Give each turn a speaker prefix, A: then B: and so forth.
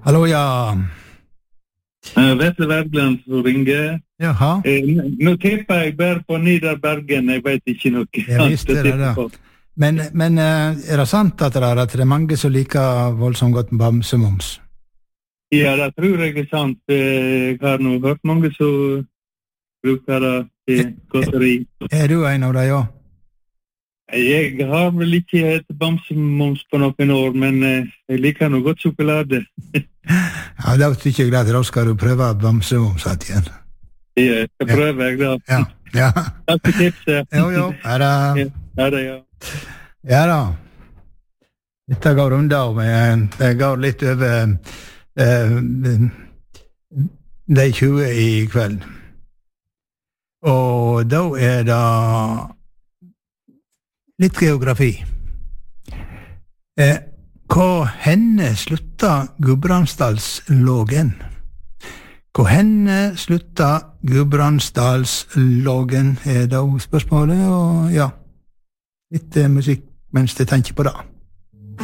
A: Hallo, ja.
B: Vetle Wergeland som ringer.
A: Jaha.
B: Nå tipper jeg bare på Nidarbergen, jeg vet ikke noe.
A: Jeg visste det da. Men er det sant at det er mange som liker voldsomt godt bamsemums?
B: Ja, det tror jeg sant. Jeg har nå hørt mange som bruker det til godteri.
A: Er du en av dem, ja?
B: Jeg har vel ikke hatt bamsemums på noen år, men jeg liker noe godt sjokolade.
A: Ja, da tykker jeg greit. Da skal du prøve bamsemums igjen.
B: Ja, jeg prøver jeg da.
A: Ja.
B: Takk for tipset.
A: Jo. Er det?
B: Ja.
A: Ja da. Dette går unna, men det går litt over de 20 i kveld. Og da er det litt geografi. Hvor henne slutta Gudbrandsdalslågen? Hvor henne slutta Gudbrandsdalslågen, er da spørsmålet, og ja, litt musikk mens jeg tenker på det.